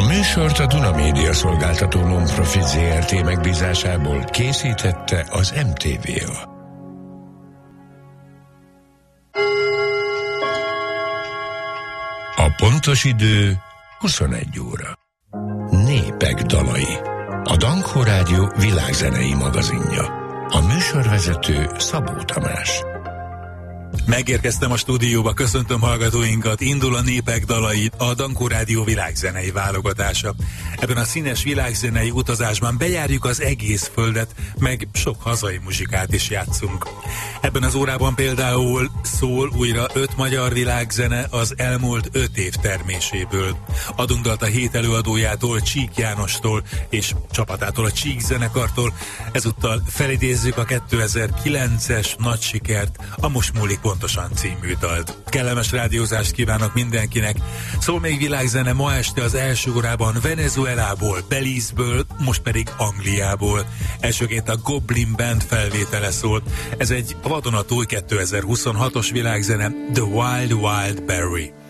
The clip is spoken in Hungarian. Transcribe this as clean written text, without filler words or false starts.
műsort a Duna Média Szolgáltató Non-Profit Zrt. Megbízásából készítette az MTV-a. A pontos idő 21 óra. Népek dalai. A Dankó Rádió világzenei magazinja. A műsorvezető Szabó Tamás. Megérkeztem a stúdióba, köszöntöm hallgatóinkat, indul a Népek dalai, a Dankó Rádió világzenei válogatása. Ebben a színes világzenei utazásban bejárjuk az egész földet, meg sok hazai muzsikát is játszunk. Ebben az órában például szól újra 5 magyar világzene az elmúlt 5 év terméséből. Adunk dalt a hét előadójától, Csík Jánostól és csapatától, a Csík zenekartól. Ezúttal felidézzük a 2009-es nagy sikert, a Most múlik pontosan című dalt. Kellemes rádiózást kívánok mindenkinek. Szól még világzene ma este az első órában Venezuelából, Belizből, most pedig Angliából. Elsőként a Goblin Band felvétele szólt. Ez egy vadonatúj 2026-os világzene, The Wild Wild Berry.